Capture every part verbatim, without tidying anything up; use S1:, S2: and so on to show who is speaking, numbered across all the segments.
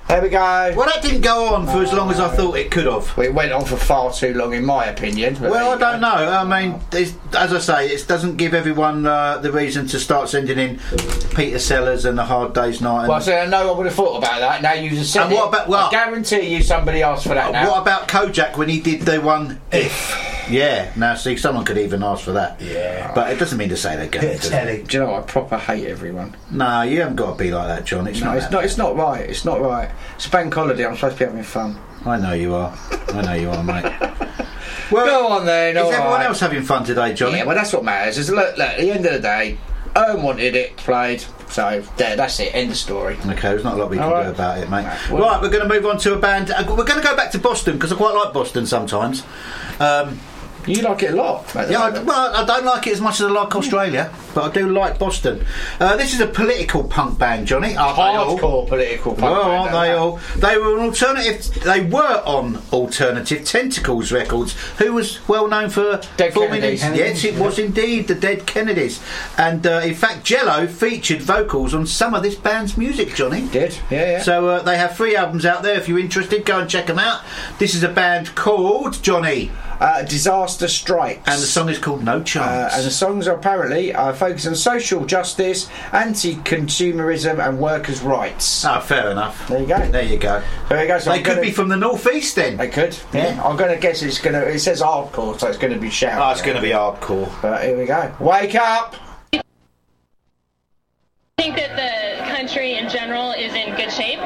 S1: There we go.
S2: Well, that didn't go on for as long as I thought it could have.
S1: Well, it went on for far too long, in my opinion.
S2: Well, I don't know. I mean, it's, as I say, it doesn't give everyone uh, the reason to start sending in Peter Sellers and A Hard Day's Night. And
S1: well, so I know I would have thought about that. Now you just said
S2: and what
S1: it.
S2: about, well,
S1: I guarantee you somebody asked for that now.
S2: What about Kojak when he did the one If? Yeah, now see, someone could even ask for that.
S1: Yeah.
S2: But it doesn't mean to say they're going to.
S1: Do you know what? I proper hate everyone.
S2: No, you haven't got to be like that, John. It's
S1: no,
S2: not
S1: it's not. It's not right. It's not right. It's a bank holiday. I'm supposed to be having fun.
S2: I know you are. I know you are, mate. Well,
S1: go on then.
S2: Is
S1: all
S2: everyone
S1: right.
S2: else having fun today, Johnny?
S1: Yeah, well, that's what matters. Is look, look, at the end of the day, Ern wanted it played, so there, that's it. End of story.
S2: Okay, there's not a lot we can
S1: all right.
S2: do about it, mate.
S1: Right, well,
S2: right, we're going to move on to a band. Uh, we're going to go back to Boston because I quite like Boston sometimes. Um,
S1: You like it a lot. Mate,
S2: yeah, I, well, I don't like it as much as I like Australia, but I do like Boston. Uh, this is a political punk band, Johnny. Aren't
S1: Hardcore
S2: they all?
S1: political punk
S2: Well,
S1: band,
S2: aren't they all? They were an alternative. They were on Alternative Tentacles Records, who was well known for
S1: Dead
S2: forming
S1: Kennedys.
S2: these- Yes, it was indeed the Dead Kennedys, and uh, in fact, Jello featured vocals on some of this band's music. Johnny
S1: did, yeah, yeah.
S2: So uh, they have three albums out there. If you're interested, go and check them out. This is a band called Johnny.
S1: Uh, Disaster Strikes.
S2: And the song is called No Chance.
S1: Uh, and the songs are apparently uh, focus on social justice, anti-consumerism and workers' rights.
S2: Oh, fair enough.
S1: There you go.
S2: There you go.
S1: There you go. So
S2: they
S1: I'm
S2: could
S1: gonna,
S2: be from the northeast then.
S1: They could. Yeah. yeah. I'm going to guess it's going to. It says hardcore, so it's going to be shout.
S2: Oh, it's going to be hardcore.
S1: But here we go. Wake up.
S3: I think that the country in general is in good shape.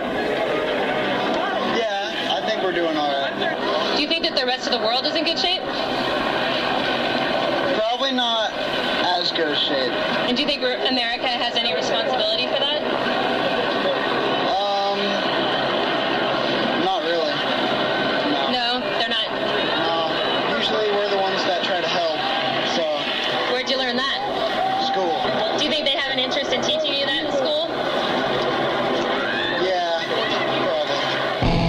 S4: Yeah, I think we're doing all right.
S3: Do you think that the rest of the world is in good shape?
S4: Probably not as good a shape.
S3: And do you think America has any responsibility for that?
S4: Um, not really. No.
S3: No, they're not.
S4: No. Usually we're the ones that try to help. So.
S3: Where'd you learn that?
S4: School.
S3: Do you think they have an interest in teaching you that in school?